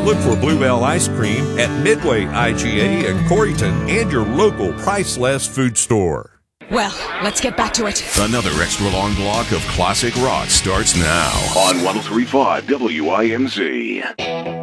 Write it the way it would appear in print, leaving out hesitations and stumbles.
Look for Bluebell Ice Cream at Midway IGA in Coreyton and your local Priceless food store. Well, let's get back to it. Another extra long block of classic rock starts now on 103.5 WIMZ.